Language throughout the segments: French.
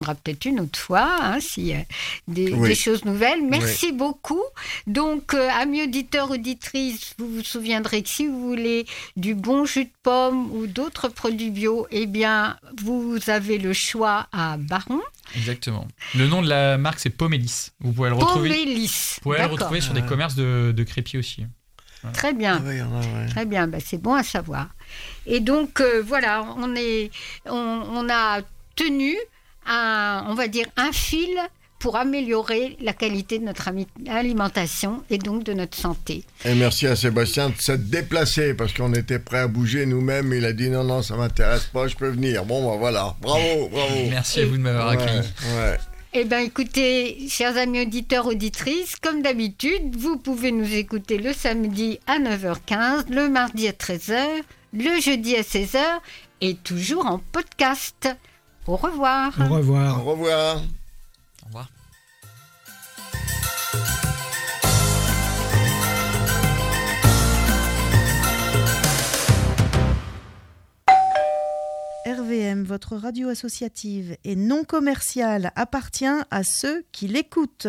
On aura peut-être une autre fois, s'il y a des choses nouvelles. Merci beaucoup. Donc, amis auditeurs, auditrices, vous vous souviendrez que si vous voulez du bon jus de pomme ou d'autres produits bio, eh bien, vous avez le choix à Baron. Exactement. Le nom de la marque, c'est Pomélis. Vous pouvez le retrouver. Pomélis. Vous pouvez le retrouver sur des commerces de crêpiers aussi. Voilà. Très bien. Très bien. C'est bon à savoir. Et donc, voilà, on a tenu on va dire un fil pour améliorer la qualité de notre alimentation et donc de notre santé. Et merci à Sébastien de s'être déplacé parce qu'on était prêt à bouger nous-mêmes. Il a dit non, ça m'intéresse pas, je peux venir. Bon, voilà, bravo. Merci à vous de m'avoir accueilli. Eh bien, écoutez, chers amis auditeurs, auditrices, comme d'habitude, vous pouvez nous écouter le samedi à 9h15, le mardi à 13h, le jeudi à 16h et toujours en podcast. Au revoir. Au revoir. Au revoir. Au revoir. RVM, votre radio associative et non commerciale, appartient à ceux qui l'écoutent.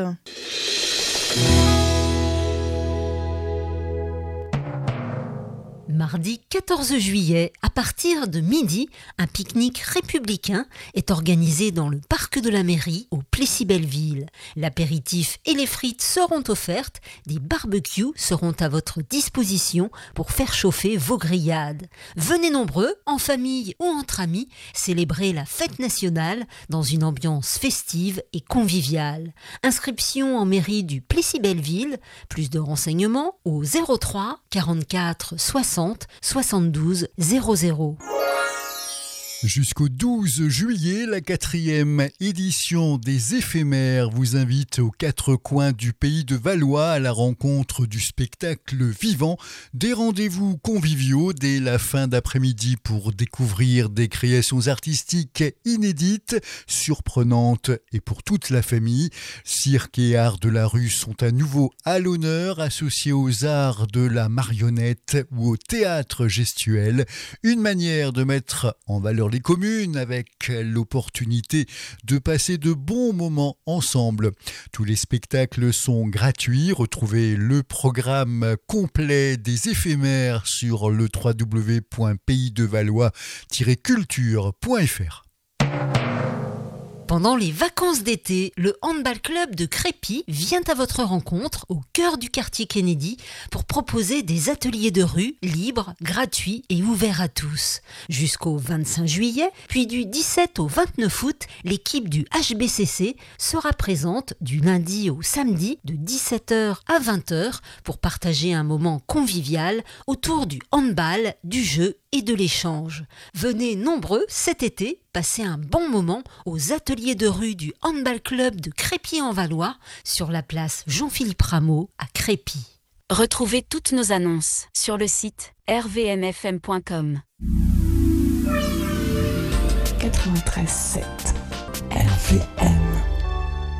Mardi 14 juillet, à partir de midi, un pique-nique républicain est organisé dans le parc de la mairie au Plessis-Belleville. L'apéritif et les frites seront offertes, des barbecues seront à votre disposition pour faire chauffer vos grillades. Venez nombreux, en famille ou entre amis, célébrer la fête nationale dans une ambiance festive et conviviale. Inscription en mairie du Plessis-Belleville, plus de renseignements au 03 44 60 72 00. Jusqu'au 12 juillet, la 4e édition des éphémères vous invite aux 4 coins du pays de Valois à la rencontre du spectacle vivant. Des rendez-vous conviviaux dès la fin d'après-midi pour découvrir des créations artistiques inédites, surprenantes et pour toute la famille. Cirque et arts de la rue sont à nouveau à l'honneur, associés aux arts de la marionnette ou au théâtre gestuel. Une manière de mettre en valeur les communes avec l'opportunité de passer de bons moments ensemble. Tous les spectacles sont gratuits. Retrouvez le programme complet des éphémères sur le www.paysdevalois-culture.fr. Pendant les vacances d'été, le handball club de Crépy vient à votre rencontre au cœur du quartier Kennedy pour proposer des ateliers de rue libres, gratuits et ouverts à tous. Jusqu'au 25 juillet, puis du 17 au 29 août, l'équipe du HBCC sera présente du lundi au samedi de 17h à 20h pour partager un moment convivial autour du handball, du jeu et de l'échange. Venez nombreux cet été passer un bon moment aux ateliers de rue du handball club de Crépy-en-Valois sur la place Jean-Philippe Rameau à Crépy. Retrouvez toutes nos annonces sur le site rvmfm.com. 93.7 RVM.